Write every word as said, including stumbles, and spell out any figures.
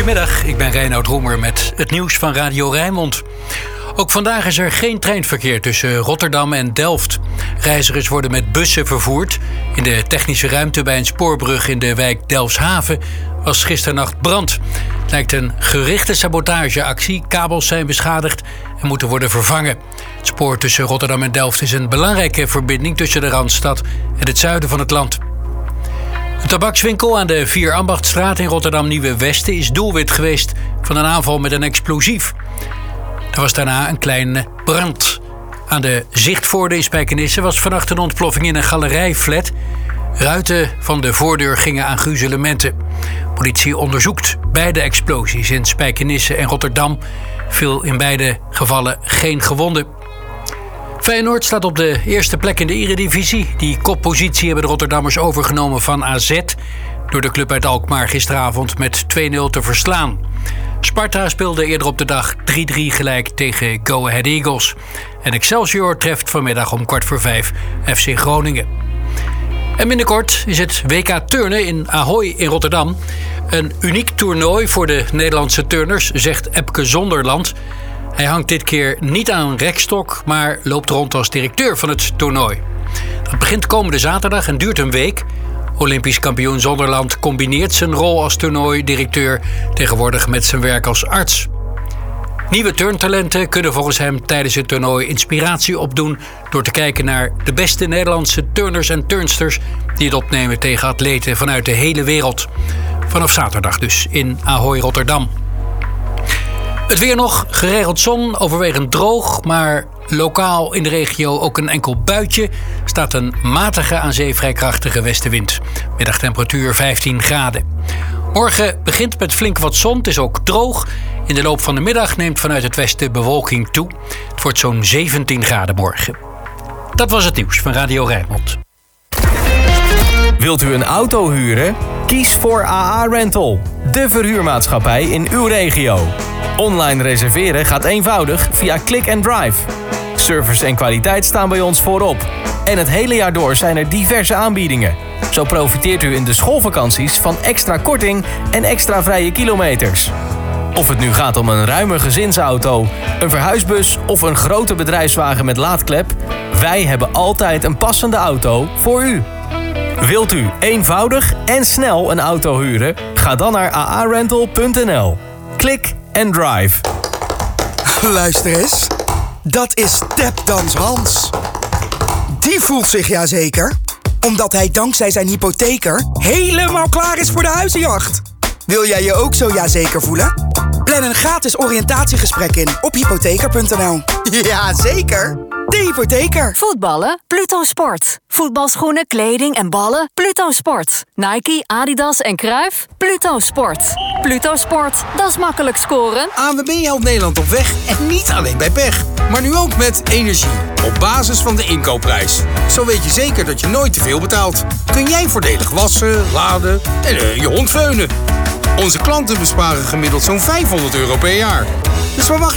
Goedemiddag, ik ben Reinoud Roemer met het nieuws van Radio Rijnmond. Ook vandaag is er geen treinverkeer tussen Rotterdam en Delft. Reizigers worden met bussen vervoerd. In de technische ruimte bij een spoorbrug in de wijk Delfshaven was gisternacht brand. Het lijkt een gerichte sabotageactie. Kabels zijn beschadigd en moeten worden vervangen. Het spoor tussen Rotterdam en Delft is een belangrijke verbinding tussen de Randstad en het zuiden van het land. Een tabakswinkel aan de Vierambachtstraat in Rotterdam-Nieuwe-Westen is doelwit geweest van een aanval met een explosief. Er was daarna een kleine brand. Aan de Zichtvoorde in Spijkenisse was vannacht een ontploffing in een galerijflat. Ruiten van de voordeur gingen aan gruzelementen. Politie onderzoekt beide explosies in Spijkenisse en Rotterdam. Viel in beide gevallen geen gewonden. Feyenoord staat op de eerste plek in de Eredivisie. Die koppositie hebben de Rotterdammers overgenomen van A Z... door de club uit Alkmaar gisteravond met twee nul te verslaan. Sparta speelde eerder op de dag drie drie gelijk tegen Go Ahead Eagles. En Excelsior treft vanmiddag om kwart voor vijf F C Groningen. En binnenkort is het W K Turnen in Ahoy in Rotterdam. Een uniek toernooi voor de Nederlandse turners, zegt Epke Zonderland. Hij hangt dit keer niet aan een rekstok, maar loopt rond als directeur van het toernooi. Dat begint komende zaterdag en duurt een week. Olympisch kampioen Zonderland combineert zijn rol als toernooidirecteur tegenwoordig met zijn werk als arts. Nieuwe turntalenten kunnen volgens hem tijdens het toernooi inspiratie opdoen door te kijken naar de beste Nederlandse turners en turnsters die het opnemen tegen atleten vanuit de hele wereld. Vanaf zaterdag dus in Ahoy, Rotterdam. Het weer nog, geregeld zon, overwegend droog, maar lokaal in de regio ook een enkel buitje. Staat een matige aan zee vrij krachtige westenwind. Middagtemperatuur vijftien graden. Morgen begint met flink wat zon, het is ook droog. In de loop van de middag neemt vanuit het westen bewolking toe. Het wordt zo'n zeventien graden morgen. Dat was het nieuws van Radio Rijnmond. Wilt u een auto huren? Kies voor A A Rental, de verhuurmaatschappij in uw regio. Online reserveren gaat eenvoudig via Click and Drive. Service en kwaliteit staan bij ons voorop. En het hele jaar door zijn er diverse aanbiedingen. Zo profiteert u in de schoolvakanties van extra korting en extra vrije kilometers. Of het nu gaat om een ruime gezinsauto, een verhuisbus of een grote bedrijfswagen met laadklep, wij hebben altijd een passende auto voor u. Wilt u eenvoudig en snel een auto huren? Ga dan naar a a rental punt n l. Click and Drive. Luister eens. Dat is Tapdans Hans. Die voelt zich ja zeker, omdat hij dankzij zijn hypotheker helemaal klaar is voor de huizenjacht. Wil jij je ook zo ja zeker voelen? Plan een gratis oriëntatiegesprek in op hypotheker punt n l. Ja, zeker. De hypotheker. Voetballen? Pluto Sport. Voetbalschoenen, kleding en ballen? Pluto Sport. Nike, Adidas en Cruijff? Pluto Sport. Pluto Sport, dat is makkelijk scoren. A N W B helpt Nederland op weg en niet alleen bij pech. Maar nu ook met energie. Op basis van de inkoopprijs. Zo weet je zeker dat je nooit te veel betaalt. Kun jij voordelig wassen, laden en uh, je hond veunen. Onze klanten besparen gemiddeld zo'n vijfhonderd euro per jaar. Dus waar wacht